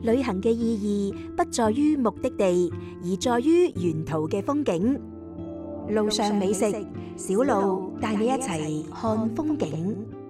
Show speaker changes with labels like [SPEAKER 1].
[SPEAKER 1] 旅行嘅意義不在於目的地，而在於沿途嘅風景。路上美食，小路帶你一齊看風景。